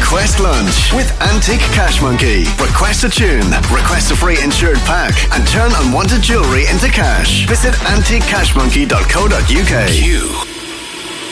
Request lunch with Antique Cash Monkey. Request a tune, request a free insured pack, and turn unwanted jewellery into cash. Visit antiquecashmonkey.co.uk.